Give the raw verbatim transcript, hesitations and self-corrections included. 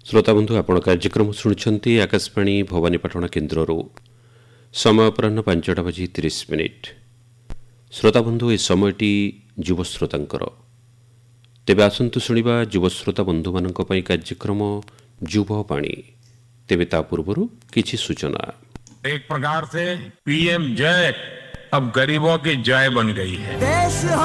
श्रोता बंधु आपण कार्यक्रम शुणुंट आकाशवाणी भवानीपाटना केन्द्र समय अपराह पांचटा बजी तीस मिनिट। श्रोता बंधु ए समयटी युवश्रोतांकर तेबे आसंतु शुणिबा युवश्रोता बंधु मानक पई कार्यक्रम युववाणी। तेबे ता पूर्वरु किछि सूचना। एक प्रकार से पीएम जय अब गरीबों की जय बन गई है।